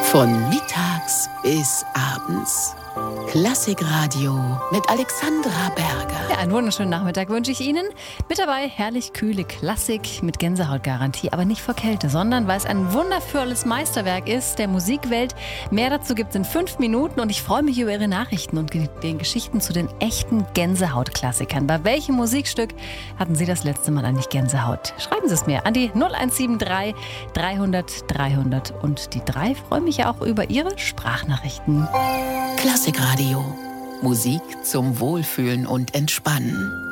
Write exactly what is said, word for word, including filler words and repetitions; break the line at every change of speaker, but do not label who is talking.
Von mittags bis abends. Klassikradio mit Alexandra Berger.
Ja, einen wunderschönen Nachmittag wünsche ich Ihnen. Mit dabei herrlich kühle Klassik mit Gänsehautgarantie, aber nicht vor Kälte, sondern weil es ein wundervolles Meisterwerk ist der Musikwelt. Mehr dazu gibt es in fünf Minuten und ich freue mich über Ihre Nachrichten und den Geschichten zu den echten Gänsehautklassikern. Bei welchem Musikstück hatten Sie das letzte Mal eigentlich Gänsehaut? Schreiben Sie es mir an die null eins sieben drei dreihundert dreihundert und die drei. Ich freue mich ja auch über Ihre Sprachnachrichten.
Klassikradio. Musik zum Wohlfühlen und Entspannen.